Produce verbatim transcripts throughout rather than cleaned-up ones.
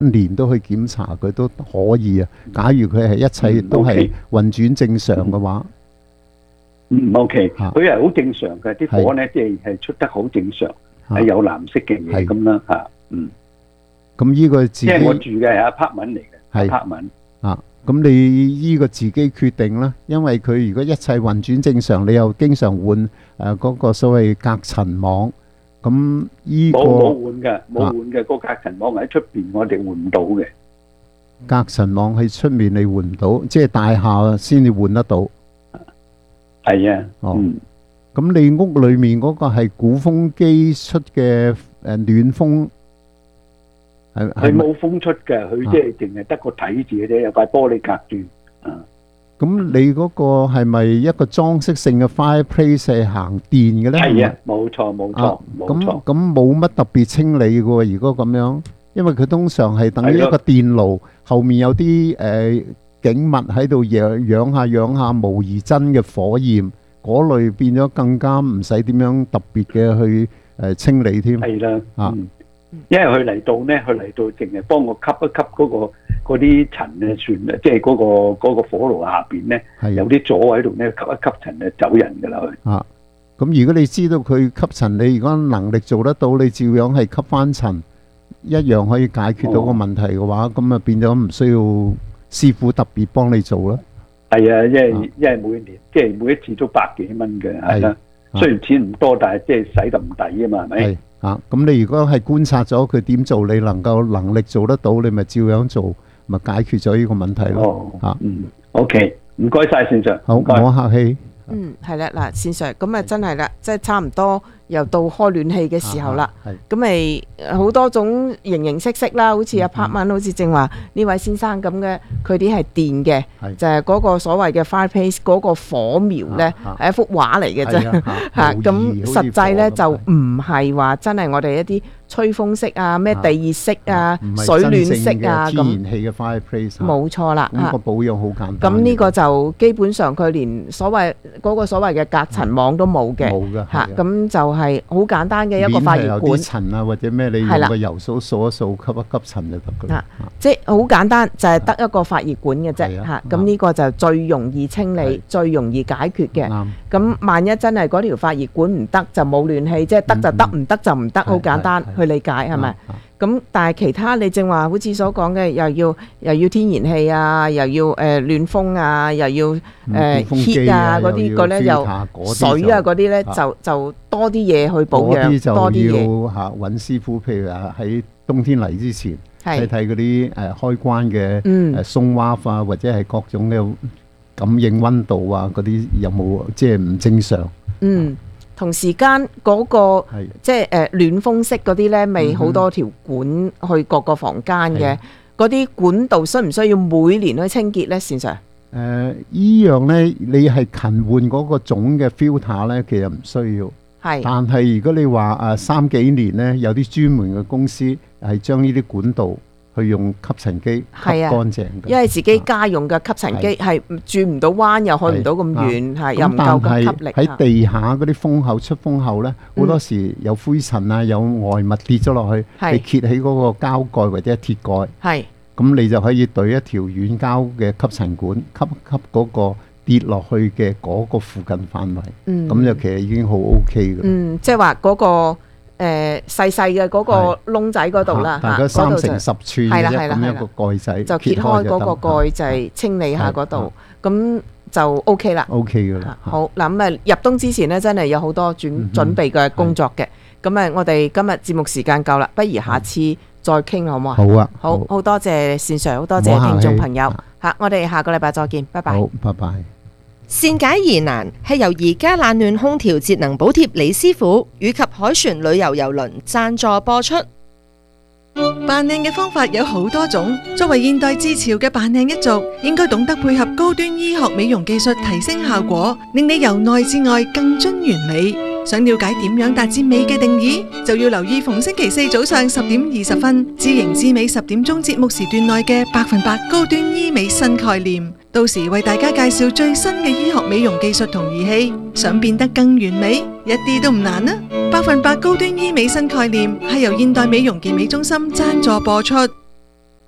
年都去檢查佢都可以啊。假如佢係一切都係運轉正常嘅話， 嗯 OK，佢係好正常嘅，啲火咧即係係出得好正常，係有藍色嘅嘢咁啦嚇，嗯。 咁呢個自己， 即係我住嘅係 apartment 嚟嘅，apartment。 啊，咁你呢個自己決定啦，因為佢如果一切運轉正常，你又經常換誒嗰個所謂隔塵網，咁呢個冇冇換嘅，冇換嘅，個隔塵網喺出邊，我哋換唔到嘅。 隔塵網喺出面你換唔到，即係大廈先至換得到。 係啊， 哦，咁你屋裏面嗰個係鼓風機出嘅誒暖風，係佢冇風出嘅，佢即係淨係得個睇字嘅啫，有塊玻璃隔住。啊， 咁你嗰個係咪一個裝飾性嘅 fireplace 係行電嘅咧？ 係啊，冇錯冇錯冇錯。 咁咁冇乜特別清理嘅喎，如果咁樣，因為佢通常係等於一個電爐，後面有啲誒景物喺度養養下養下模擬真嘅火焰，嗰類變咗更加唔使點樣特別嘅去誒清理添。 係啦，啊，因為佢嚟到咧，佢嚟到淨係幫我吸一吸嗰個嗰啲塵咧算啦，即係嗰個嗰個火爐下邊咧有啲阻喺度咧，吸一吸塵就走人㗎啦佢。 啊，咁如果你知道佢吸塵，你如果能力做得到，你照樣係吸翻塵，一樣可以解決到個問題嘅話，咁啊變咗唔需要師傅特別幫你做啦。 係啊，因為因為每年即係每一次都百幾蚊嘅，係啦。雖然錢唔多，但係即係使得唔抵啊嘛，係咪？係啊，咁你如果係觀察咗佢點做，你能夠能力做得到，你咪照樣做，咪解決咗呢個問題咯。 哦，嗯 ，OK，唔該晒，善 Sir。 好，唔好客氣。 嗯，係啦，嗱，善 Sir，咁啊真係啦，即係差唔多又到開暖氣嘅時候啦。咁咪好多種形形色色啦，好似阿 apartment，好似正話呢位先生咁嘅，佢啲係電嘅，就係嗰個所謂嘅 fireplace 嗰個火苗咧，係一幅畫嚟嘅啫。嚇，咁實際咧就唔係話真係我哋一啲吹風式啊、咩地熱式啊、水暖式啊咁。 天然氣嘅 fireplace。冇錯啦。 咁個保養好簡單。 咁呢個就基本上佢連所謂嗰個所謂嘅隔塵網都冇嘅。冇㗎。嚇，咁就係好簡單嘅一個發熱管。 塵啊或者咩，你用個油掃掃一掃，吸一吸塵就得㗎啦。 即係好簡單，就係得一個發熱管嘅啫。嚇，咁呢個就最容易清理、最容易解決嘅。咁萬一真係嗰條發熱管唔得，就冇暖氣，即係得就得，唔得就唔得，好簡單去理解係咪？咁但係其他你正話好似所講嘅，又要又要天然氣啊，又要誒暖風啊，又要誒 heat 啊嗰啲個咧，又水啊嗰啲咧，就就多啲嘢去保養，多啲嘢。 要嚇揾師傅，譬如話喺冬天嚟之前睇睇嗰啲誒開關嘅誒鬆蛙啊，或者係各種嘅感應溫度啊嗰啲有冇即係唔正常？ 嗯。同時間嗰個即係誒暖風式嗰啲咧，咪好多條管去各個房間嘅，嗰啲管道需唔需要每年去清潔咧？善 Sir？ 誒依樣咧，你係勤換嗰個總嘅 filter 咧，其實唔需要。係。但係如果你話誒三幾年咧，有啲專門嘅公司係將呢啲管道去用吸塵機吸乾淨嘅， 因為自己家用嘅吸塵機係轉唔到彎，又去唔到咁遠，係又唔夠咁吸力。 喺地下嗰啲風口出風口咧，好多時有灰塵啊，有外物跌咗落去，你揭起嗰個膠蓋或者鐵蓋，係咁你就可以對一條軟膠嘅吸塵管吸吸嗰個跌落去嘅嗰個附近範圍，咁就其實已經好 OK 嘅。 嗯，即係話嗰個。誒細細嘅嗰個窿仔嗰度啦， 大概三成十寸嘅啫，咁一個蓋仔， 就揭開嗰個蓋仔，清理下嗰度，咁就 OK 啦。 OK 嘅啦。 好嗱，咁啊入冬之前咧，真係有好多準準備嘅工作嘅。咁啊，我哋今日節目時間夠啦，不如下次再傾好唔好啊？ 好啊， 好好多謝善 Sir，好多謝聽眾朋友嚇，我哋下個禮拜再見，拜拜。 好，拜拜。 善解疑難係由宜家冷暖空調節能補貼李師傅以及凱旋旅遊郵輪贊助播出。 扮靚嘅方法有好多種，作為現代自潮嘅扮靚一族，應該懂得配合高端醫學美容技術提升效果，令你由內至外更臻完美。想了解點樣達至美嘅定義，就要留意逢星期四早上十點二十分，知型知美十點鐘節目時段內嘅百分百高端醫美新概念。到時為大家介紹最新嘅醫學美容技術同儀器，想變得更完美，一啲都唔難啊！百分百高端醫美新概念係由現代美容健美中心贊助播出。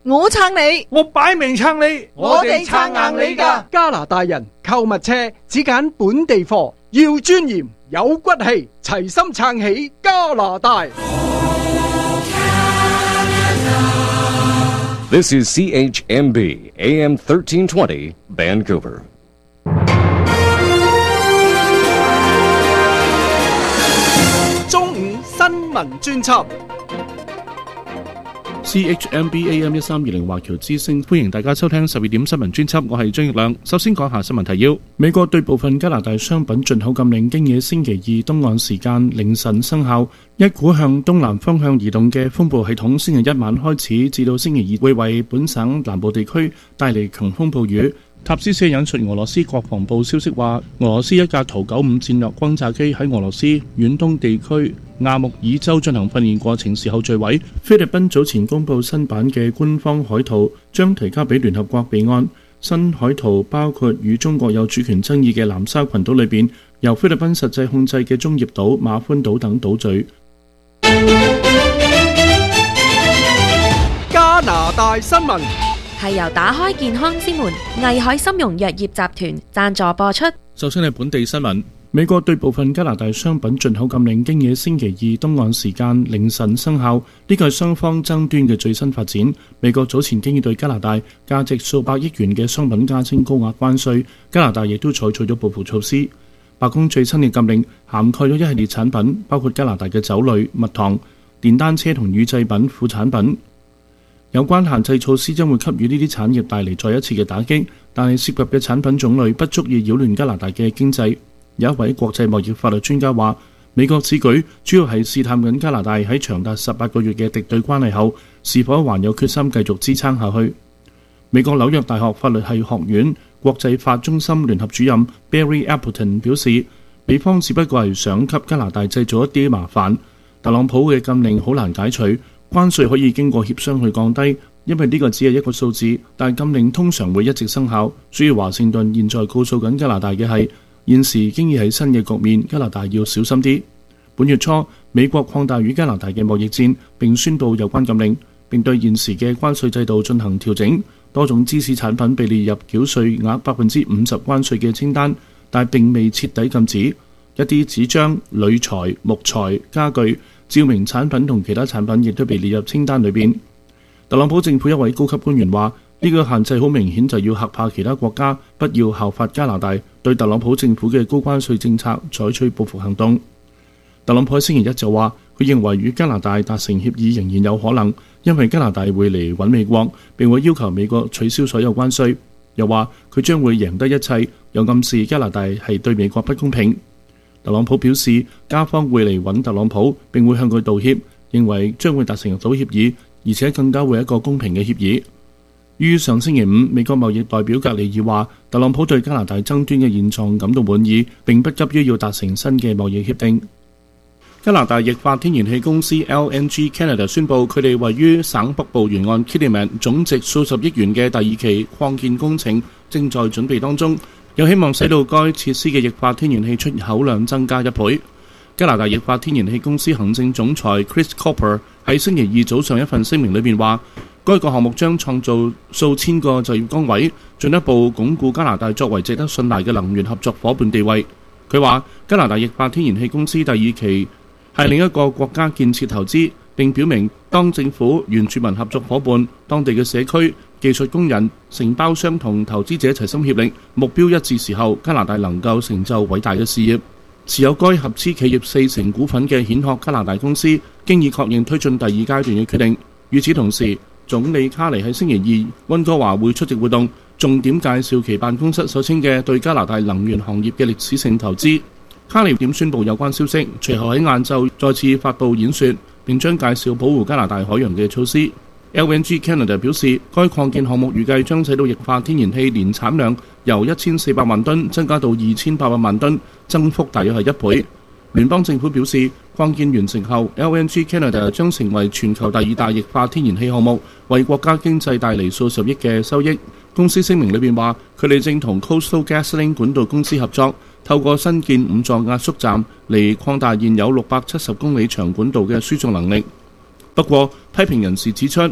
我撐你， 我擺明撐你， 我哋撐硬你㗎。 加拿大人購物車只揀本地貨，要尊嚴有骨氣，齊心撐起加拿大。 This is C H M B A M thirteen twenty Vancouver. 中午新聞專輯 C H M B A M 一三二零華僑之聲，歡迎大家收聽十二點新聞專輯，我係張奕亮。首先講下新聞提要：美國對部分加拿大商品進口禁令經野星期二東岸時間凌晨生效，一股向東南方向移動嘅風暴系統星期一晚開始至到星期二會為本省南部地區帶嚟強風暴雨。塔斯社引述俄羅斯國防部消息話，俄羅斯一架圖九五戰略轟炸機喺俄羅斯遠東地區亞穆爾州進行訓練過程時候墜毀。菲律賓早前公布新版嘅官方海圖，將提交俾聯合國備案。新海圖包括與中國有主權爭議嘅南沙群島裏邊由菲律賓實際控制嘅中業島、馬歡島等島嶼。 加拿大新聞係由打開健康之門藝海參茸藥業集團贊助播出。 首先係本地新聞，美國對部分加拿大商品進口禁令經野星期二東岸時間凌晨生效，呢個係雙方爭端嘅最新發展。美國早前經已對加拿大價值數百億元嘅商品加徵高額關稅，加拿大亦都採取咗報復措施。白宮最新嘅禁令涵蓋咗一系列產品，包括加拿大嘅酒類、蜜糖、電單車同乳製品副產品。有關限制措施將會給予呢啲產業帶嚟再一次嘅打擊，但係涉及嘅產品種類不足以擾亂加拿大嘅經濟。有一位國際貿易法律專家話，美國此舉主要係試探緊加拿大喺長達十八個月嘅敵對關係後，是否還有決心繼續支撐下去。美國紐約大學法律系學院國際法中心聯合主任 Barry Appleton 表示，美方只不過係想給加拿大製造一啲麻煩。特朗普嘅禁令好難解除，關稅可以經過協商去降低，因為呢個只係一個數字，但禁令通常會一直生效。所以華盛頓現在告訴緊加拿大嘅係，現時已經係新嘅局面，加拿大要小心啲。本月初，美國擴大與加拿大嘅貿易戰，並宣布有關禁令，並對現時嘅關稅制度進行調整。多種芝士產品被列入繳稅額百分之五十關稅嘅清單，但並未徹底禁止。一啲紙張、鋁材、木材、家具、照明產品同其他產品亦都被列入清單裏邊。特朗普政府一位高級官員話，呢個限制好明顯就要嚇怕其他國家，不要效法加拿大對特朗普政府嘅高關稅政策採取報復行動。特朗普喺星期一就話，佢認為與加拿大達成協議仍然有可能，因為加拿大會嚟揾美國，並會要求美國取消所有關稅。又話佢將會贏得一切，又暗示加拿大係對美國不公平。特朗普表示，加方會嚟揾特朗普，並會向佢道歉，認為將會達成到協議，而且更加會係一個公平嘅協議。於上星期五，美國貿易代表格里爾話，特朗普對加拿大爭端嘅現狀感到滿意，並不急於要達成新嘅貿易協定。加拿大液化天然氣公司 L N G Canada 宣布，佢哋位於省北部沿岸 Kitimat 總值數十億元嘅第二期擴建工程正在準備當中，有希望使到該設施嘅液化天然氣出口量增加一倍。加拿大液化天然氣公司行政總裁 Chris Cooper 喺星期二早上一份聲明裏面話，該個項目將創造數千個就業崗位，進一步鞏固加拿大作為值得信賴嘅能源合作伙伴地位。佢話，加拿大液化天然氣公司第二期係另一個國家建設投資，並表明當政府、原住民合作伙伴、當地嘅社區、技術工人、承包商同投資者齊心協力，目標一致時候，加拿大能夠成就偉大嘅事業。持有該合資企業四成股份嘅蜆殼加拿大公司，經已確認推進第二階段嘅決定。與此同時，總理卡尼喺星期二溫哥華會出席活動，重點介紹其辦公室所稱嘅對加拿大能源行業嘅歷史性投資。卡尼點宣布有關消息，隨後喺晏晝再次發布演說，並將介紹保護加拿大海洋嘅措施。L N G Canada 表示，該擴建項目預計將使到液化天然氣年產量由一千四百萬噸增加到二千八百萬噸，增幅大約係一倍。聯邦政府表示，擴建完成後 ，L N G Canada 將成為全球第二大液化天然氣項目，為國家經濟帶嚟數十億嘅收益。公司聲明裏面話，佢哋正同 Coastal GasLink 管道公司合作，透過新建五座壓縮站嚟擴大現有六百七十公里長管道嘅輸送能力。不過，批評人士指出，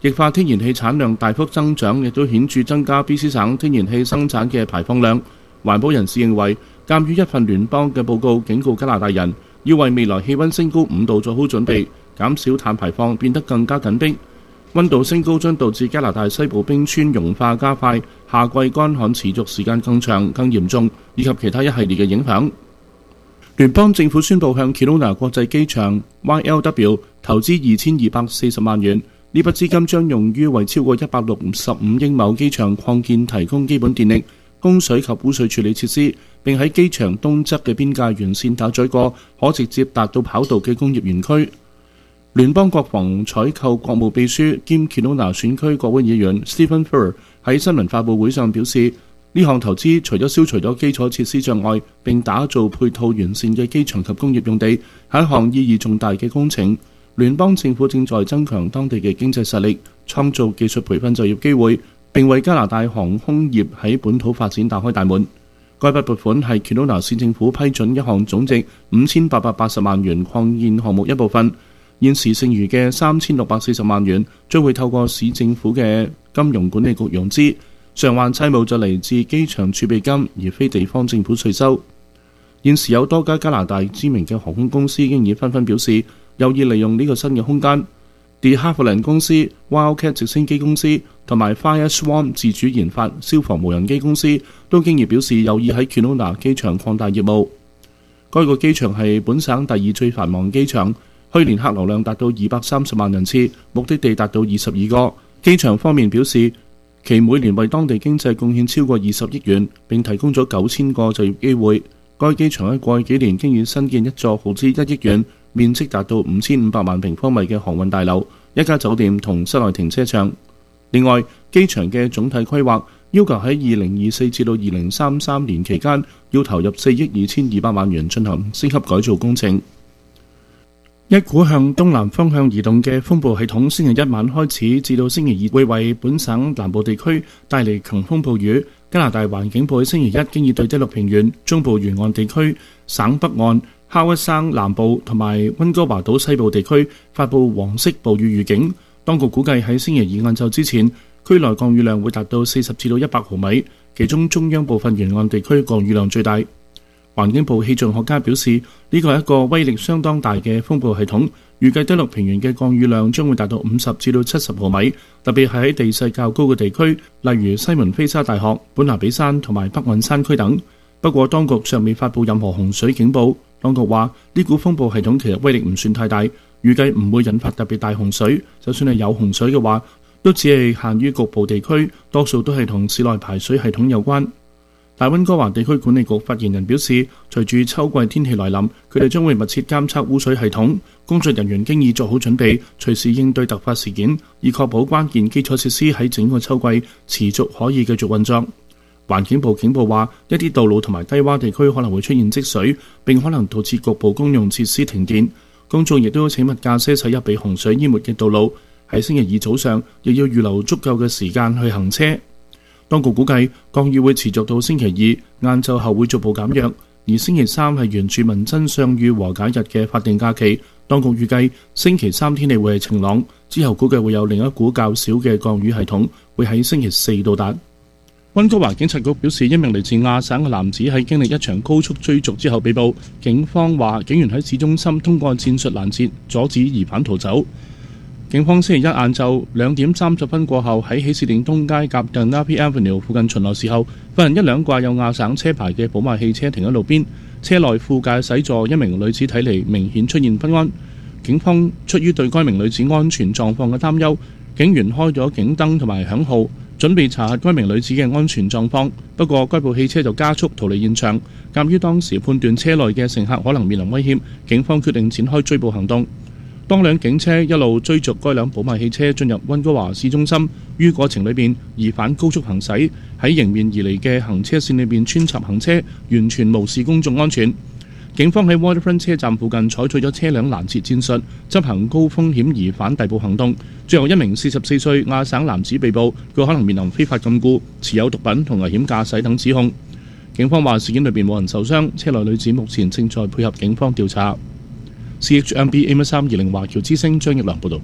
液化天然氣產量大幅增長，亦都顯著增加 B C 省天然氣生產嘅排放量。環保人士認為，鑑於一份聯邦嘅報告警告加拿大人要為未來氣温升高五度做好準備，減少碳排放變得更加緊迫。温度升高將導致加拿大西部冰川融化加快，夏季乾旱持續時間更長、更嚴重，以及其他一系列嘅影響。聯邦政府宣布向 Kelowna 國際機場 Y L W 投資二千二百四十萬元，呢筆資金將用於為超過一百六十五英畝機場擴建提供基本電力、供水及污水處理設施，並喺機場東側嘅邊界沿線打咀過可直接達到跑道嘅工業園區。聯邦國防採購國務秘書兼 Kelowna 選區國會議員 Stephen Furr 喺新聞發佈會上表示，呢項投資除咗消除咗基礎設施障礙，並打造配套完善嘅機場及工業用地，係一項意義重大嘅工程。聯邦政府正在增強當地嘅經濟實力，創造技術培訓就業機會，並為加拿大航空業喺本土發展打開大門。該筆撥款係 Kelowna 市政府批准一項總值五千八百八十萬元擴建項目一部分。現時剩餘嘅三千六百四十萬元將會透過市政府嘅金融管理局融資，償還債務就嚟自機場儲備金，而非地方政府稅收。現時有多家加拿大知名嘅航空公司已經紛紛表示有意利用呢個新嘅空間。De Havilland 公司、Wildcat 直升機公司同埋 Fireswarm 自主研發消防無人機公司都經已表示有意喺 Kelowna 機場擴大業務。該個機場係本省第二最繁忙機場，去年客流量達到二百三十萬人次，目的地達到二十二個。機場方面表示，其每年為當地經濟貢獻超過二十億元，並提供咗九千個就業機會。該機場喺過去幾年經已新建一座耗資一億元、面積達到五千五百萬平方米嘅航運大樓、一家酒店同室內停車場。另外，機場嘅總體規劃要求喺二零二四至到二零三三年期間，要投入四億二千二百萬元進行升級改造工程。一股向東南方向移動嘅風暴系統星期一晚開始至到星期二會為本省南部地區帶嚟強風暴雨。加拿大環境部喺星期一經已對低陸平原、中部沿岸地區、省北岸、哈屈省南部同埋溫哥華島西部地區發布黃色暴雨預警。當局估計喺星期二晏晝之前，區內降雨量會達到四十至到一百毫米，其中中央部分沿岸地區降雨量最大。環境部氣象學家表示，呢個係一個威力相當大嘅風暴系統，預計低陸平原嘅降雨量將會達到五十至到七十毫米，特別係喺地勢較高嘅地區，例如西門菲沙大學、本拿比山同埋北岸山區等。不過，當局尚未發布任何洪水警報。當局話，呢股風暴系統其實威力唔算太大，預計唔會引發特別大洪水。就算係有洪水嘅話，都只係限於局部地區，多數都係同市內排水系統有關。大溫哥華地區管理局發言人表示，隨住秋季天氣來臨，佢哋將會密切監測污水系統，工作人員經已做好準備，隨時應對突發事件，以確保關鍵基礎設施喺整個秋季持續可以繼續運作。環境部警報話，一啲道路同埋低洼地區可能會出現積水，並可能導致局部公用設施停電。公眾亦都請勿駕車駛入被洪水淹沒嘅道路。喺星期二早上，亦要預留足夠嘅時間去行車。當局估計降雨會持續到星期二晏晝後會逐步減弱，而星期三係原住民真相與和解日嘅法定假期。當局預計星期三天氣會係晴朗，之後估計會有另一股較少嘅降雨系統會喺星期四到達。溫哥華警察局表示，一名嚟自亞省嘅男子喺經歷一場高速追逐之後被捕。警方話，警員喺市中心通過戰術攔截，阻止疑犯逃走。警方星期一晏晝兩點三十分過後，喺喜事甸東街夾 Napi Avenue 附近巡邏時候，發現一輛掛有亞省車牌嘅寶馬汽車停喺路邊，車內副駕駛座一名女子睇嚟明顯出現不安。警方出於對該名女子安全狀況嘅擔憂，警員開咗警燈同埋響號，準備查核該名女子嘅安全狀況。不過該部汽車就加速逃離現場。鑑於當時判斷車內嘅乘客可能面臨威脅，警方決定展開追捕行動。當輛警車一路追逐該輛寶馬汽車進入溫哥華市中心，於過程裏邊，疑犯高速行駛，喺迎面而嚟嘅行車線裏邊穿插行車，完全無視公眾安全。警方喺 Waterfront 車站附近採取咗車輛攔截戰術，執行高風險疑犯逮捕行動。最後一名四十四歲亞省男子被捕，佢可能面臨非法禁錮、持有毒品同危險駕駛等指控。警方話事件裏邊冇人受傷，車內女子目前正在配合警方調查。C H M B A M 三二零華僑之聲張益良報導。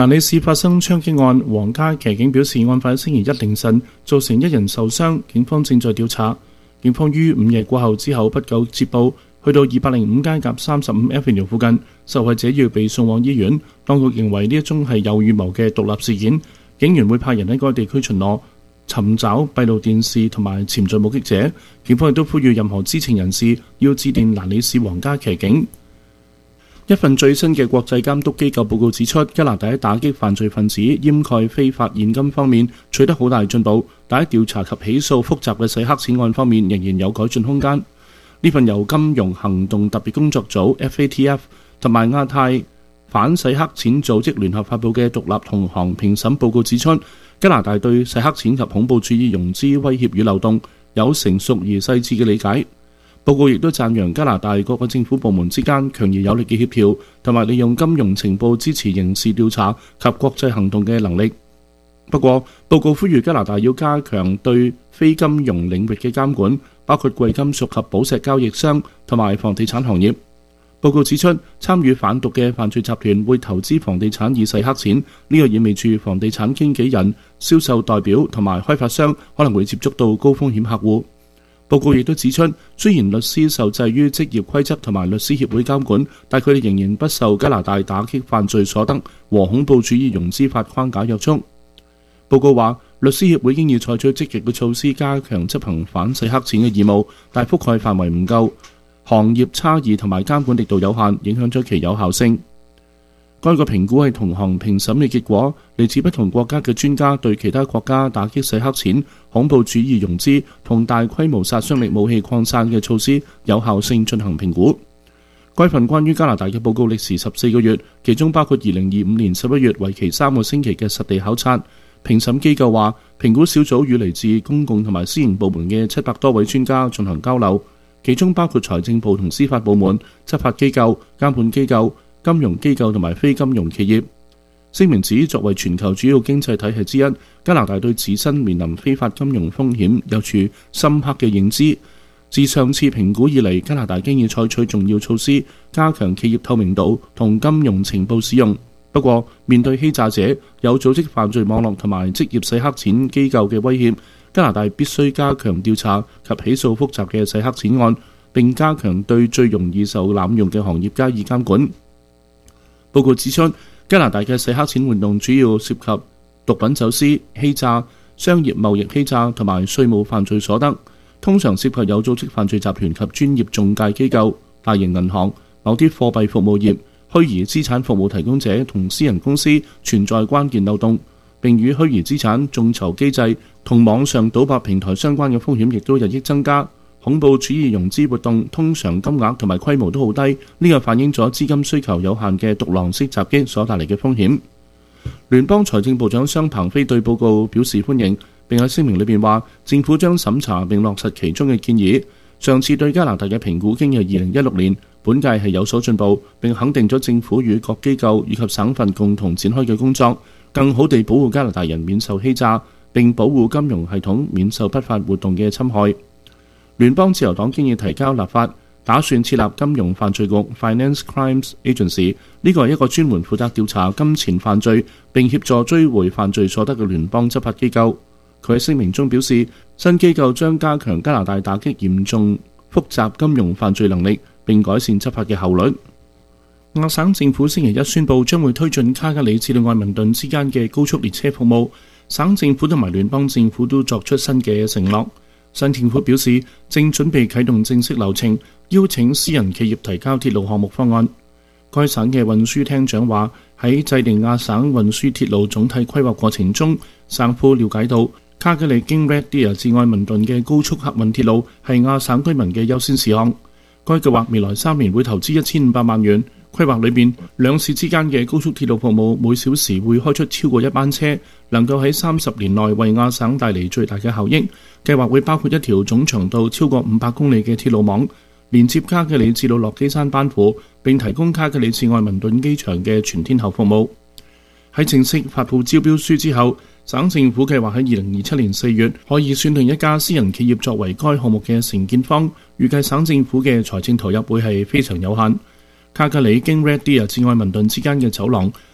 蘭里市發生槍擊案，皇家騎警表示，案發星期一凌晨造成一人受傷，警方正在調查。警方於午夜過後之後不久接報，去到二百零五街夾三十五 Avenue 附近，受害者要被送往醫院。當局認為呢一宗係有預謀嘅獨立事件，警員會派人喺該地區巡邏，尋找閉路電視同埋潛在目擊者。警方亦都呼籲任何知情人士要致電蘭里市皇家騎警。一份最新嘅國際監督機構報告指出，加拿大喺打擊犯罪分子掩蓋非法現金方面取得好大進步，但喺調查及起訴複雜嘅洗黑錢案方面仍然有改進空間。呢份由金融行動特別工作組 F A T F 同埋亞太反洗黑錢組織聯合發布嘅獨立同行評審報告指出，加拿大對洗黑錢及恐怖主義融資威脅與漏洞有成熟而細緻嘅理解。報告亦都讚揚加拿大各個政府部門之間強而有力嘅協調，同埋利用金融情報支持刑事調查及國際行動嘅能力。不過，報告呼籲加拿大要加強對非金融領域嘅監管，包括貴金屬及寶石交易商同埋房地產行業。報告指出，參與販毒嘅犯罪集團會投資房地產以洗黑錢，呢個意味住房地產經紀人、銷售代表同埋開發商可能會接觸到高風險客戶。報告亦都指出，雖然律師受制於職業規則同埋律師協會監管，但佢哋仍然不受加拿大打擊犯罪所得和恐怖主義融資法框架約束。報告話，律師協會經已採取積極嘅措施加強執行反洗黑錢嘅義務，但覆蓋範圍唔夠，行業差異同埋監管力度有限，影響咗其有效性。該個評估係同行評審嘅結果，嚟自不同國家嘅專家對其他國家打擊洗黑錢、恐怖主義融資同大規模殺傷力武器擴散嘅措施有效性進行評估。該份關於加拿大嘅報告歷時十四個月，其中包括二零二五年十一月為期三個星期嘅實地考察。評審機構話，評估小組與嚟自公共同埋私營部門嘅七百多位專家進行交流，其中包括財政部同司法部門、執法機構、監管機構、金融機構同埋非金融企業。聲明指，作為全球主要經濟體系之一，加拿大對自身面臨非法金融風險有住深刻嘅認知。自上次評估以嚟，加拿大經已採取重要措施，加強企業透明度同金融情報使用。不過，面對欺詐者、有組織犯罪網絡同埋職業洗黑錢機構嘅威脅，加拿大必須加強調查及起訴複雜嘅洗黑錢案，並加強對最容易受濫用嘅行業加以監管。報告指出，加拿大嘅洗黑錢活動主要涉及毒品走私、欺詐、商業貿易欺詐同埋稅務犯罪所得，通常涉及有組織犯罪集團及專業中介機構、大型銀行、某啲貨幣服務業、虛擬資產服務提供者同私人公司存在關鍵漏洞，並與虛擬資產眾籌機制同網上賭博平台相關嘅風險亦都日益增加。恐怖主義融資活動通常金額同埋規模都好低，呢個反映咗資金需求有限嘅獨狼式襲擊所帶嚟嘅風險。聯邦財政部長商鵬飛對報告表示歡迎，並喺聲明裏邊話，政府將審查並落實其中嘅建議。上次對加拿大嘅評估經係二零一六年，本屆係有所進步，並肯定咗政府與各機構以及省份共同展開嘅工作，更好地保護加拿大人免受欺詐，並保護金融系統免受不法活動嘅侵害。聯邦自由黨經已提交立法，打算設立金融犯罪局 （Finance Crimes Agency）， 呢個係一個專門負責調查金錢犯罪並協助追回犯罪所得嘅聯邦執法機構。佢喺聲明中表示，新機構將加強加拿大打擊嚴重複雜金融犯罪能力，並改善執法嘅效率。亞省政府星期一宣布將會推進卡加里至到愛民頓之間嘅高速列車服務，省政府同埋聯邦政府都作出新嘅承諾。新政府表示，正準備啟動正式流程，邀請私人企業提交鐵路項目方案。該省嘅運輸廳長話，喺制定亞省運輸鐵路總體規劃過程中，省府了解到卡加里經 Red Deer 至愛民頓嘅高速客運鐵路係亞省居民嘅優先事項。該計劃未來三年會投資一千五百萬元。規劃裏邊，兩市之間嘅高速鐵路服務每小時會開出超過一班車，能夠喺三十年內為亞省帶嚟最大嘅效益。計劃會包括一條總長度超過五百公里嘅鐵路網，連接卡加里至到落基山班夫，並提供卡加里至愛民頓機場嘅全天候服務。喺正式發布招標書之後，省政府計劃喺二零二七年四月可以選定一家私人企業作為該項目嘅承建方，預計省政府嘅財政投入會係非常有限。卡加里經 Red Deer 至愛民頓之間嘅走廊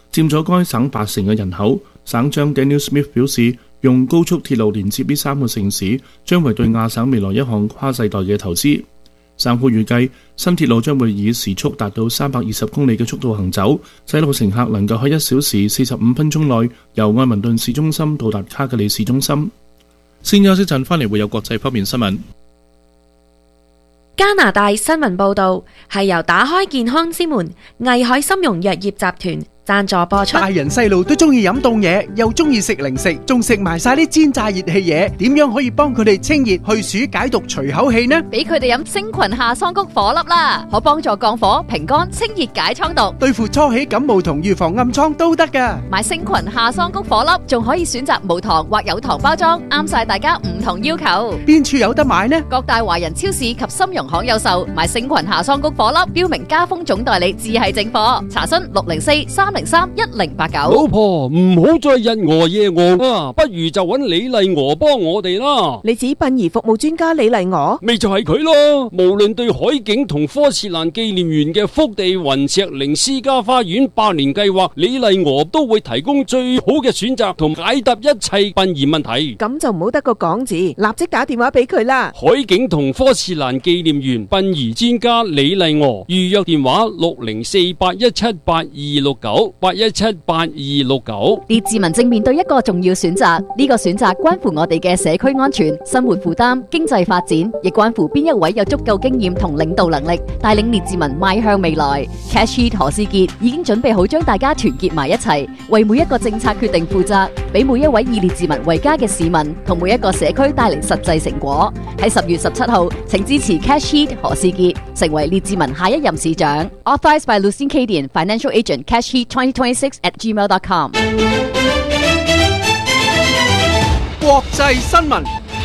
佔咗該省八成嘅人口。省長 Daniel Smith 表示，用高速鐵路連接呢三個城市，將會對亞省未來一項跨世代嘅投資。省府預計新鐵路將會以時速達到三百二十公里嘅速度行走，使到乘客能夠喺一小時四十五分鐘內由愛民頓市中心到達卡格里市中心。先休息陣，翻嚟會有國際方面新聞。 加拿大新聞報導係由打開健康之門藝海參茸藥業集團贊助播出。 大人細路都中意飲凍嘢，又中意食零食，仲食埋晒啲煎炸熱氣嘢，點樣可以幫佢哋清熱去暑解毒除口氣呢？ 俾佢哋飲星群夏桑菊火粒啦，可幫助降火、平肝、清熱解瘡毒， 對付初起感冒同預防暗瘡都得噶。 買星群夏桑菊火粒，仲可以選擇無糖或有糖包裝，啱晒大家唔同要求。 邊處有得買呢？ 各大華人超市及參茸行有售。買星群夏桑菊火粒，標明加豐總代理，只係正貨。查詢六零四三零三一零八九。 老婆唔好再日餓夜餓啊，不如就揾李麗娥幫我哋啦。 你指殯儀服務專家李麗娥？ 咪就係佢咯。無論對海景同科切蘭紀念園嘅福地雲石靈私家花園百年計劃，李麗娥都會提供最好嘅選擇同解答一切殯儀問題。 咁就唔好得個講字，立即打電話俾佢啦。 海景同科切蘭紀念園殯儀專家李麗娥，預約電話六零四八一七八二六九八一七八二六九。 列治文正面對一個重要選擇，呢個選擇關乎我哋嘅社區安全、生活負擔、經濟發展，亦關乎邊一位有足夠經驗同領導能力，帶領列治文邁向未來。Cash Heat 何思傑已經準備好將大家團結埋一齊，為每一個政策決定負責，俾每一位以列治文為家嘅市民同每一個社區帶嚟實際成果。喺十月十七號，請支持 Cash Heat 何思傑，成為列治文下一任市長。Authorized by Lucien Cadian, Financial Agent, Cash Heat twenty twenty-six at gmail dot com。 國際新聞。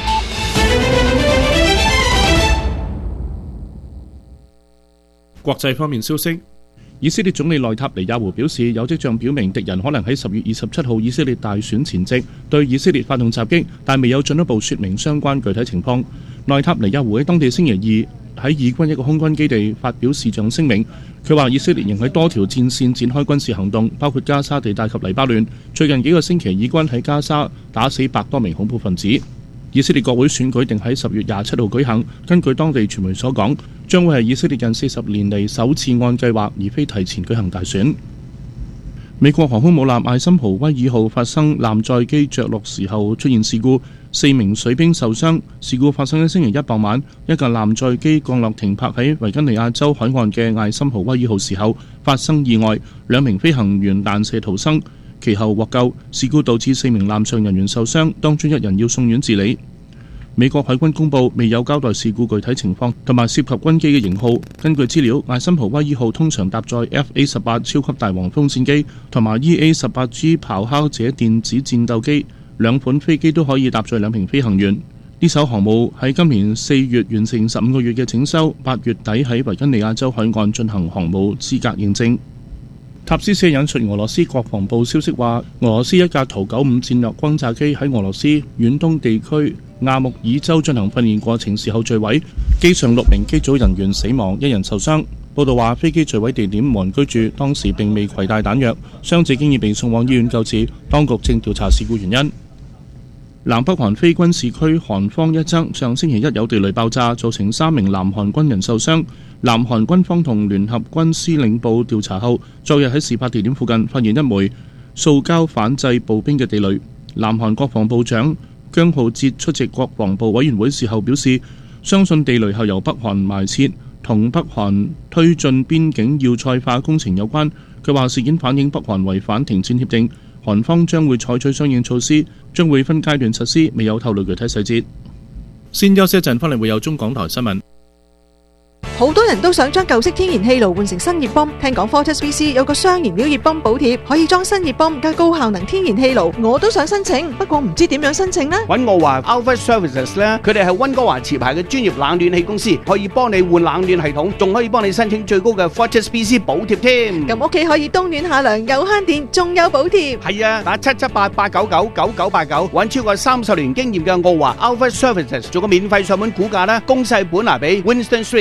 國際方面消息，以色列總理內塔尼亞胡表示，有跡象表明敵人可能喺十月二十七號以色列大選前夕對以色列發動襲擊，但未有進一步說明相關具體情況。內塔尼亞胡喺當地星期二喺以軍一個空軍基地發表視像聲明，佢話以色列仍喺多條戰線展開軍事行動，包括加沙地帶及黎巴嫩。最近幾個星期，以軍喺加沙打死百多名恐怖分子。以色列國會選舉定喺十月廿七號舉行，根據當地傳媒所講，將會係以色列近四十年嚟首次按計劃而非提前舉行大選。美國航空母艦艾森豪威爾號發生艦載機着陸時候出現事故，四名水兵受傷。事故發生喺星期一傍晚，一架艦載機降落停泊喺維吉尼亞州海岸嘅艾森豪威爾號時候發生意外，兩名飛行員彈射逃生，其後獲救。事故導致四名艦上人員受傷，當中一人要送院治理。美國海軍公佈未有交代事故具體情況同埋涉及軍機嘅型號。根據資料，艾森豪威爾號通常搭載 F A 十八超級大黃蜂戰機同埋 E A 十八 G 咆哮者電子戰鬥機，兩款飛機都可以搭載兩名飛行員。呢艘航母喺今年四月完成十五個月嘅整修，八月底喺維吉尼亞州海岸進行航母資格認證。塔斯社引述俄羅斯國防部消息話，俄羅斯一架圖九五戰略轟炸機喺俄羅斯遠東地區亞穆爾州進行訓練過程時候墜毀，機上六名機組人員死亡，一人受傷。報道話，飛機墜毀地點無人居住，當時並未攜帶彈藥，傷者經已被送往醫院救治，當局正調查事故原因。南北韓非軍事區韓方一側上星期一有地雷爆炸，造成三名南韓軍人受傷。南韓軍方同聯合軍司令部調查後，昨日喺事發地點附近發現一枚塑膠反制步兵嘅地雷。南韓國防部長姜浩哲出席國防部委員會時候表示，相信地雷係由北韓埋設，同北韓推進邊境要塞化工程有關。佢話事件反映北韓違反停戰協定，韓方將會採取相應措施，將會分階段實施，未有透露具體細節。先休息一陣，翻嚟會有中港台新聞。 好多人都想將舊式天然氣爐換成新熱泵，聽講 Fortis B C 有個雙燃料熱泵補貼，可以裝新熱泵加高效能天然氣爐，我都想申請，不過唔知點樣申請呢？ 揾我話 Alpha Services 咧，佢哋係溫哥華持牌嘅專業冷暖氣公司，可以幫你換冷暖系統，仲可以幫你申請最高嘅 Fortis B C 補貼添。 咁屋企可以冬暖夏涼，又慳電，仲有補貼。 係啊，打七七八八九九九九八九，揾超過三十年經驗嘅我話 Alpha Services 做個免費上門估價啦，公細本拿俾 Winston Street 七二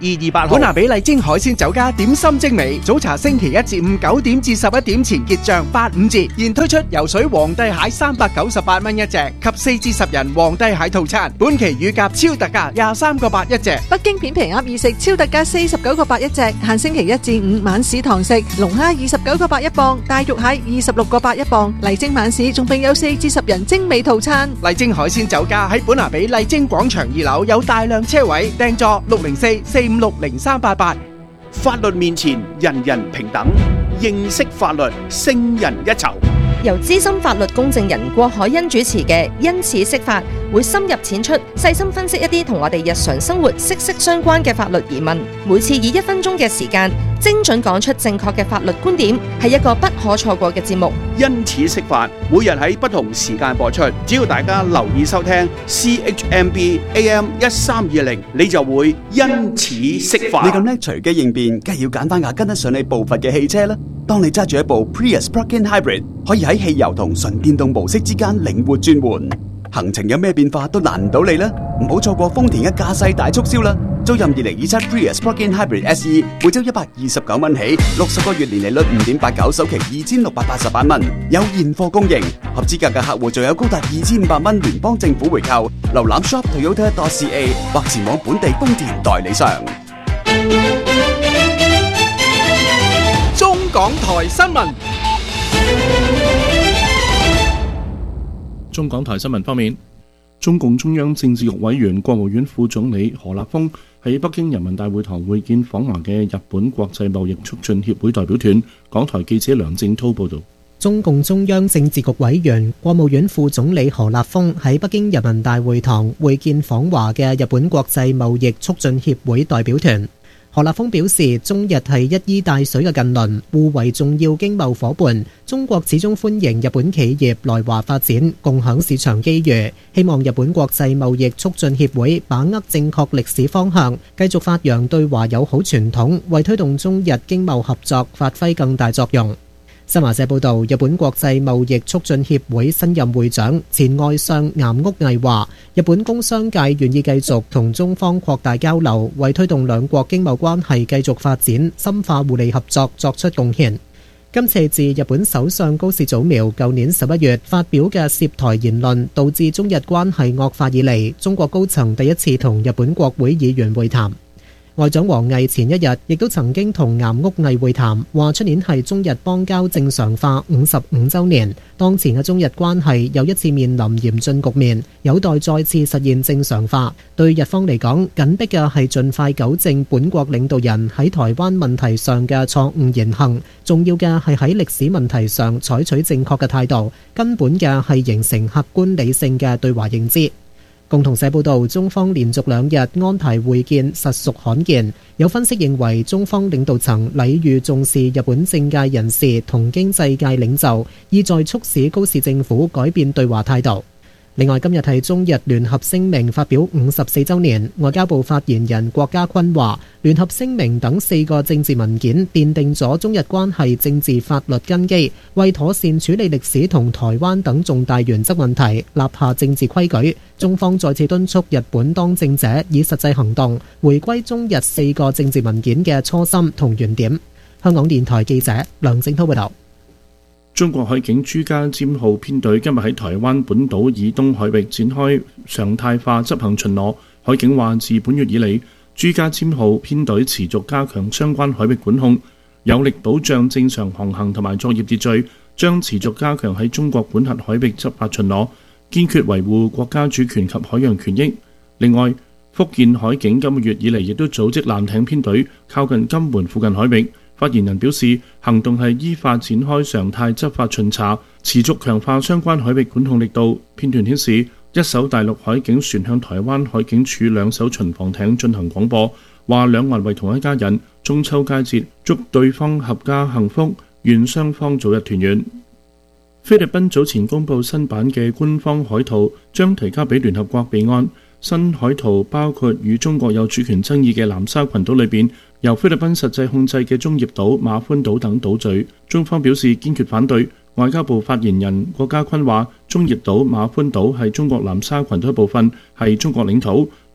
二二八號。 本拿比麗晶海鮮酒家點心精美，早茶星期一至五九點至十一點前結賬八五折，現推出游水皇帝蟹三百九十八蚊一隻及四至十人皇帝蟹套餐，本期乳鴿超特價廿三個八一隻。 北京片皮鴨意食超特價四十九個八一隻，限星期一至五晚市堂食。龍蝦二十九個八一磅，大肉蟹二十六個八一磅。麗晶晚市仲並有四至十人精美套餐。 麗晶海鮮酒家喺本拿比麗晶廣場二樓有大量車位，訂座六零四四五六零三八八。 法律面前人人平等，認識法律勝人一籌。 由資深法律公證人郭海欣主持嘅《因此釋法》，會深入淺出，細心分析一啲同我哋日常生活息息相關嘅法律疑問。每次以一分鐘嘅時間，精準講出正確嘅法律觀點，係一個不可錯過嘅節目。 因此釋法，每日喺不同時間播出，只要大家留意收聽 C H M B A M 一三二零，你就會因此釋法。 你咁叻隨機應變，梗係要揀翻架跟得上你步伐嘅汽車啦。當你揸住一部 Prius Plug-in Hybrid， 可以喺汽油同純電動模式之間靈活轉換，行程有咩變化都難唔到你啦！唔好錯過豐田嘅駕駛大促銷啦！租任二零二七 Prius Plug-in Hybrid S E， 每周一百二十九蚊起，六十個月年利率五點八九，首期二千六百八十八蚊，有現貨供應，合資格嘅客戶仲有高達二千五百蚊聯邦政府回購。瀏覽 shop toyota dot c a 或前往本地豐田代理商。 中港台新聞。 中港台新聞方面，中共中央政治局委員、國務院副總理何立峰喺北京人民大會堂會見訪華嘅日本國際貿易促進協會代表團。港台記者梁正濤報道。 中共中央政治局委員、國務院副總理何立峰喺北京人民大會堂會見訪華嘅日本國際貿易促進協會代表團。何立峰表示，中日係一衣帶水嘅近鄰，互為重要經貿夥伴。中國始終歡迎日本企業來華發展，共享市場機遇。希望日本國際貿易促進協會把握正確歷史方向，繼續發揚對華友好傳統，為推動中日經貿合作發揮更大作用。新華社報道，日本國際貿易促進協會新任會長前外相岩屋毅話，日本工商界願意繼續同中方擴大交流，為推動兩國經貿關係繼續發展、深化互利合作作出貢獻。今次自日本首相高市早苗舊年十一月發表嘅涉台言論，導致中日關係惡化以嚟，中國高層第一次同日本國會議員會談。外長王毅前一日亦都曾經同岩屋毅會談，話出年係中日邦交正常化五十五週年，當前嘅中日關係又一次面臨嚴峻局面，有待再次實現正常化。對日方嚟講，緊迫嘅係盡快糾正本國領導人喺台灣問題上嘅錯誤言行，重要嘅係喺歷史問題上採取正確嘅態度，根本嘅係形成客觀理性嘅對華認知。共同社報道，中方連續兩日安排會見實屬罕見。有分析認為，中方領導層禮遇重視日本政界人士同經濟界領袖，意在促使高市政府改變對華態度。另外，今日係中日聯合聲明發表五十四週年，外交部發言人郭家坤話，聯合聲明等四個政治文件奠定咗中日關係政治法律根基，為妥善處理歷史同台灣等重大原則問題立下政治規矩。中方再次敦促日本當政者以實際行動回歸中日四個政治文件嘅初心同原點。香港電台記者梁正滔報道。 中國海警朱家尖號編隊今日喺台灣本島以東海域展開常態化執行巡邏。海警話，自本月以嚟，朱家尖號編隊持續加強相關海域管控，有力保障正常航行同埋作業秩序，將持續加強喺中國管轄海域執法巡邏，堅決維護國家主權及海洋權益。另外，福建海警今個月以嚟亦都組織艦艇編隊靠近金門附近海域。發言人表示，行動係依法展開常態執法巡查，持續強化相關海域管控力度。片段顯示，一艘大陸海警船向台灣海警署兩艘巡防艇進行廣播，話兩岸為同一家人，中秋佳節祝對方合家幸福，願雙方早日團圓。菲律賓早前公布新版嘅官方海圖，將提交俾聯合國備案。新海圖包括與中國有主權爭議嘅南沙群島裏邊，由菲律賓實際控制嘅中業島、馬歡島等島嶼。中方表示堅決反對。外交部發言人郭家坤話，中業島、馬歡島係中國南沙群島一部分，係中國領土。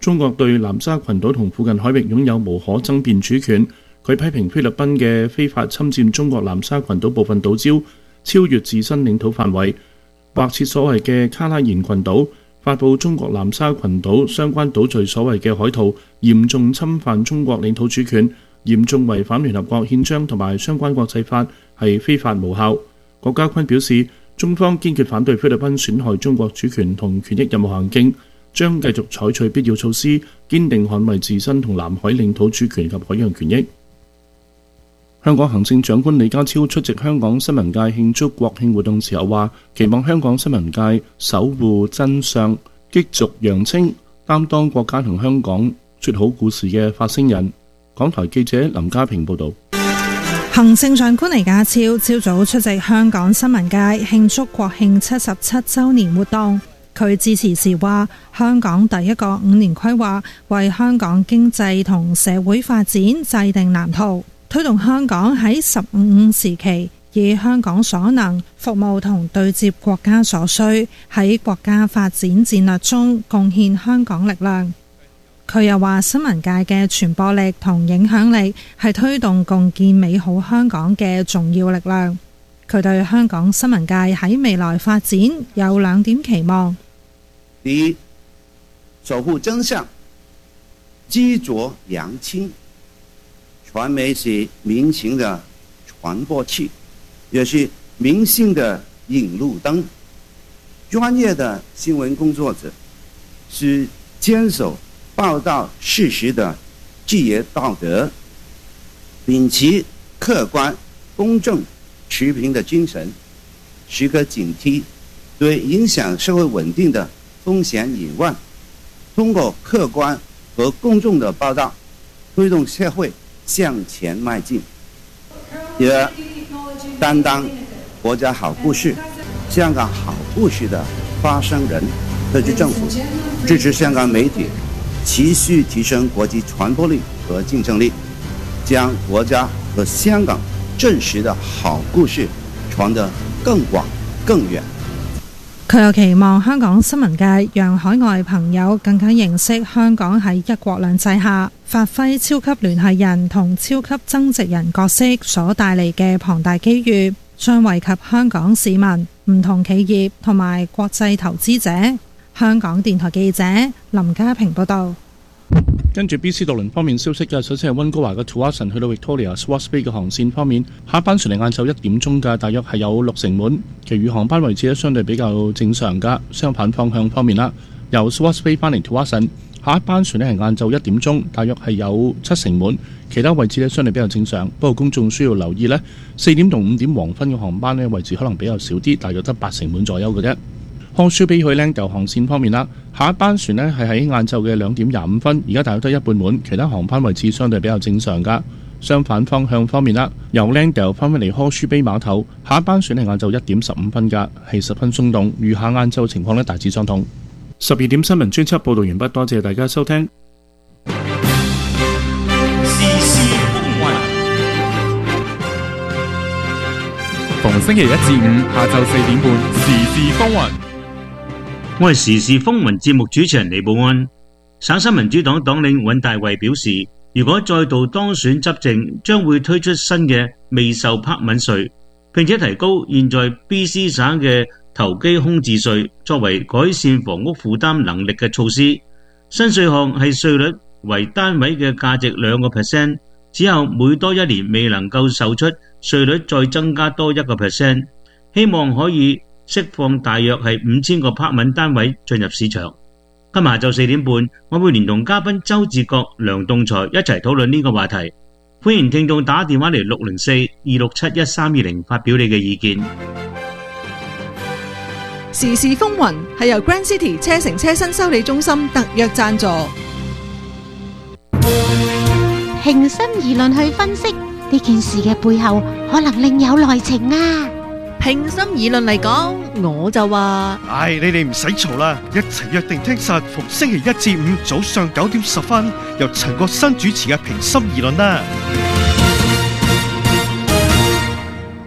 中國對南沙群島同附近海域擁有無可爭辯主權。佢批評菲律賓嘅非法侵佔中國南沙群島部分島礁，超越自身領土範圍，劃設所謂嘅卡拉延群島，發布中國南沙群島相關島嶼所謂嘅海圖，嚴重侵犯中國領土主權，嚴重違反聯合國憲章同埋相關國際法，係非法無效。郭家坤表示，中方堅決反對菲律賓損害中國主權同權益任何行徑，將繼續採取必要措施，堅定捍衛自身同南海領土主權及海洋權益。香港行政長官李家超出席香港新聞界慶祝國慶活動時候話，期望香港新聞界守護真相，激濁揚清，擔當國家同香港說好故事嘅發聲人。港台記者林家平報導。 行政長官李家超朝早出席香港新聞界慶祝國慶七十七週年活動。佢致辭時話，香港第一個五年規劃為香港經濟同社會發展制定藍圖，推動香港喺十五五時期以香港所能服務同對接國家所需，喺國家發展戰略中貢獻香港力量。佢又話，新聞界嘅傳播力同影響力係推動共建美好香港嘅重要力量。佢對香港新聞界喺未來發展有兩點期望： 第一，守護真相，激濁揚清。傳媒是民情的傳播器，也是民心的引路燈。專業的新聞工作者是堅守報道事實的職業道德，秉持客觀、公正、持平的精神，時刻警惕對影響社會穩定的風險隱患，通過客觀和公正的報道，推動社會向前邁進。第二，擔當國家好故事、香港好故事的發聲人。特區政府支持香港媒體持續提升國際傳播力和競爭力，將國家和香港真實的好故事傳得更廣更遠。 佢又期望香港新聞界讓海外朋友更加認識香港喺一國兩制下發揮超級聯繫人同超級增值人角色所帶嚟嘅龐大機遇，將惠及香港市民、唔同企業同埋國際投資者。香港電台記者林家平報道。 跟住 B C 渡輪方面消息嘅，首先係溫哥華嘅 Tsawwassen 去到 Victoria Swartz Bay 嘅航線方面，下一班船嚟晏晝一點鐘嘅，大約係有六成滿，其餘航班位置咧相對比較正常㗎。相反方向方面啦，由 Swartz Bay 翻嚟 Tsawwassen，下一班船咧係晏晝一點鐘，大約係有七成滿，其他位置咧相對比較正常。不過公眾需要留意呢，四點同五點黃昏嘅航班呢位置可能比較少啲，大約得八成滿左右嘅啫。Horseshoe Bay 去 Langdale 航線方面啦，下一班船呢係喺晏晝嘅兩點廿五分，而家大約得一半滿，其他航班位置相對比較正常㗎。相反方向方面啦，由 Langdale 翻返嚟 Horseshoe Bay 碼頭，下一班船係晏晝一點十五分㗎，係十分鬆動，餘下晏晝情況呢大致相同。十二點新聞專輯報導完畢，多謝大家收聽。 時事風雲，逢星期一至五下晝四點半，時事風雲。 我係時事風雲節目主持人李寶安。省新民主黨黨領尹大衛表示，如果再度當選執政，將會推出新嘅未受拍敏稅，並且提高現在 B C 省嘅投機空置稅，作為改善房屋負擔能力嘅措施。新稅項係稅率為單位嘅價值兩個 percent， 之後每多一年未能夠售出，稅率再增加多一個 percent， 希望可以釋放大約係五千個拍敏單位進入市場。今日下晝四點半，我會連同嘉賓周志國、梁棟才一齊討論呢個話題。歡迎聽眾打電話嚟六零四二六七一三二零發表你嘅意見。 時事風雲係由 Grand City 車城車身修理中心特約贊助。 平心而論去分析呢件事嘅背後，可能另有內情啊！ 平心而論嚟講，我就話： 唉，你哋唔使嘈啦，一齊約定聽實逢星期一至五早上九點十分，由陳國新主持嘅平心而論啦。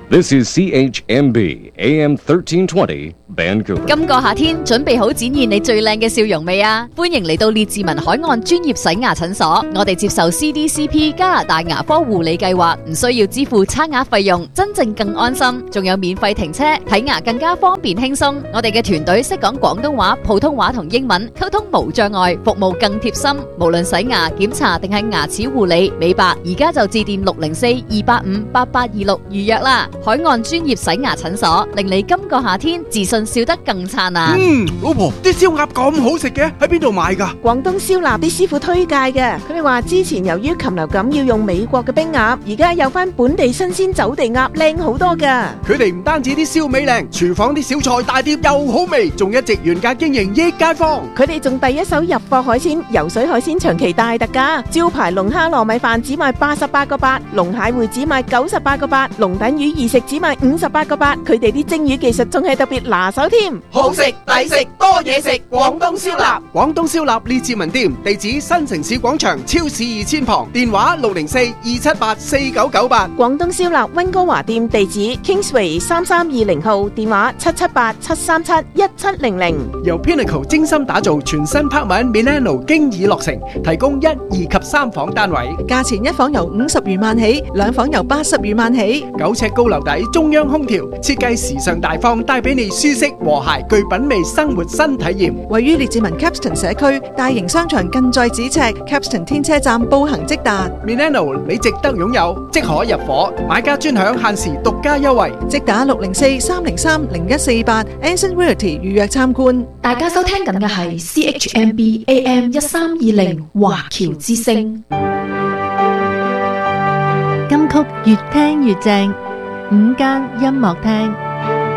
This is C H M B A M thirteen twenty Vancouver。 今個夏天準備好展現你最靚嘅笑容未啊？歡迎嚟到列治文海岸專業洗牙診所，我哋接受 C D C P 加拿大牙科護理計劃，唔需要支付刷牙費用，真正更安心，仲有免費停車，睇牙更加方便輕鬆。我哋嘅團隊識講廣東話、普通話同英文，溝通無障礙，服務更貼心。無論洗牙、檢查定係牙齒護理、美白，而家就致電六零四二八五八八二六預約啦。海岸專業洗牙診所，令你今個夏天自信笑得更燦爛。 嗯，老婆，啲燒鴨咁好食嘅，喺邊度買㗎？ 廣東燒臘啲師傅推介嘅，佢哋話之前由於禽流感要用美國嘅冰鴨，而家有翻本地新鮮走地鴨，靚好多㗎。 佢哋唔單止啲燒味靚，廚房啲小菜大碟又好味，仲一直原價經營益街坊。 佢哋仲第一手入貨海鮮，游水海鮮長期大特價，招牌龍蝦糯米飯只賣八十八個八，龍蟹會只賣九十八個八，龍躉魚二食只賣五十八個八，佢哋啲蒸魚技術仲係特別拿手添。 好食抵食多嘢食，廣東燒臘。廣東燒臘列治文店，地址新城市廣場超市二千旁，電話六零四二七八四九九八。 廣東燒臘溫哥華店地址 Kingsway 三三二零號，電話七七八七三七一七零零。 由 Pinnacle 精心打造全新拍文 Milano 經已落成，提供一、二及三房單位， 價錢一房由五十餘萬起，兩房由八十餘萬起。 九尺高樓底，中央空調，設計時尚大方，帶俾你舒適和諧具品味生活新體驗。 位於列治文 Capston 社區，大型商場近在咫尺 ，Capston 天車站步行即達。 Milano 你值得擁有，即可入伙，買家專享限時獨家優惠， 即打六零四三零三零一四八 Anson Realty 預約參觀。 大家收聽緊嘅係 C H M B A M 一三二零華僑之聲。 金曲越聽越正，午間音樂廳。